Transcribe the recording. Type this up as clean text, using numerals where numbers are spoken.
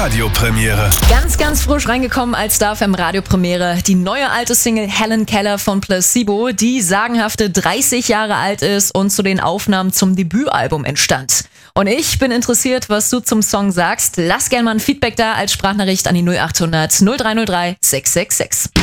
Radiopremiere. Ganz frisch reingekommen als Star FM Radiopremiere. Die neue alte Single Helen Keller von Placebo, die sagenhafte 30 Jahre alt ist und zu den Aufnahmen zum Debütalbum entstand. Und ich bin interessiert, was du zum Song sagst. Lass gerne mal ein Feedback da als Sprachnachricht an die 0800 0303 666.